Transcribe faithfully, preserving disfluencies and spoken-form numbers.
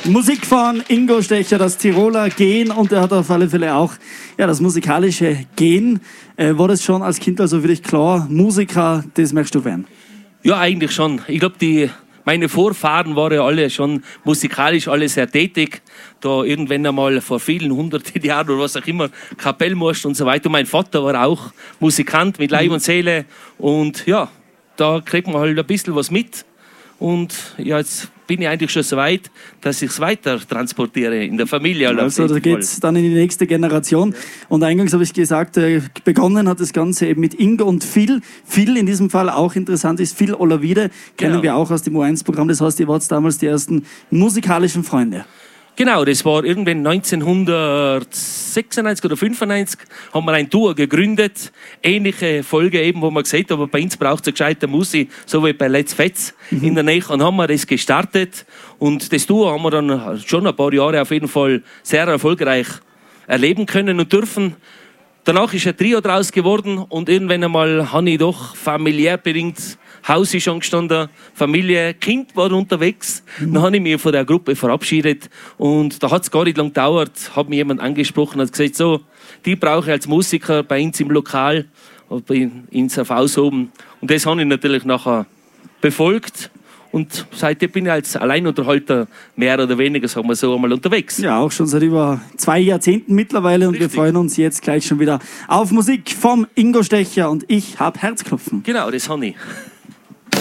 Musik von Ingo Stecher, das Tiroler Gen, und er hat auf alle Fälle auch ja, das musikalische Gen. Äh, war das schon als Kind also für dich klar, Musiker, das möchtest du werden? Ja, eigentlich schon. Ich glaube, die meine Vorfahren waren ja alle schon musikalisch alle sehr tätig. Da irgendwann einmal vor vielen hunderten Jahren oder was auch immer, Kapellmeister und so weiter. Und mein Vater war auch Musikant mit Leib und Seele. Und ja, da kriegt man halt ein bisschen was mit. Und ja, jetzt bin ich eigentlich schon so weit, dass ich es weiter transportiere in der Familie. Also da geht es dann in die nächste Generation. Und eingangs habe ich gesagt, äh, begonnen hat das Ganze eben mit Ingo und Phil. Phil in diesem Fall auch interessant ist, Phil Olavide, kennen genau. wir auch aus dem U eins Programm. Das heißt, ihr wart damals die ersten musikalischen Freunde. Genau, das war irgendwann neunzehnhundertsechsundneunzig oder fünfundneunzig, haben wir ein Duo gegründet. Ähnliche Folge eben, wo man gesagt hat, aber bei uns braucht es eine gescheite Musik, so wie bei Let's Fetz mhm. in der Nähe. Und haben wir das gestartet. Und das Duo haben wir dann schon ein paar Jahre auf jeden Fall sehr erfolgreich erleben können und dürfen. Danach ist ein Trio draus geworden und irgendwann einmal habe ich doch familiär bedingt, Haus ist schon gestanden, Familie, Kind war unterwegs. Mhm. Dann habe ich mich von der Gruppe verabschiedet und da hat es gar nicht lange gedauert, hat mich jemand angesprochen und hat gesagt, so, die brauche ich als Musiker bei uns im Lokal, bei uns auf Aushoben. Und das habe ich natürlich nachher befolgt. Und seitdem bin ich als Alleinunterhalter mehr oder weniger, sagen wir so, einmal unterwegs. Ja, auch schon seit über zwei Jahrzehnten mittlerweile. Und Richtig. wir freuen uns jetzt gleich schon wieder auf Musik vom Ingo Stecher. Und ich habe Herzklopfen. Genau, das habe ich.